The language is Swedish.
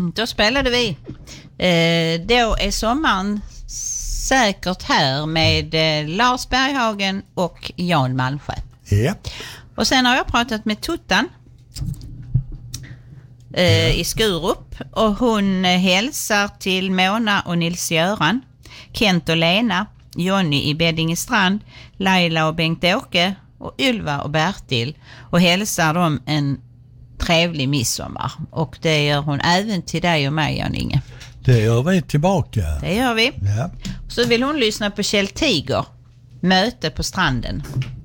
Då spelade vi. Då är sommaren säkert här med Lars Berghagen och Jan Malmsjö. Ja. Och sen har jag pratat med Tuttan i Skurup, och hon hälsar till Mona och Nils-Göran, Kent och Lena, Jonny i Beddingestrand, Laila och Bengt-Åke och Ylva och Bertil, och hälsar dem en trevlig midsommar. Och det gör hon även till dig och mig, Jan-Inge. Det gör vi tillbaka. Det gör vi. Ja. Så vill hon lyssna på Kjell Tiger, Möte på stranden.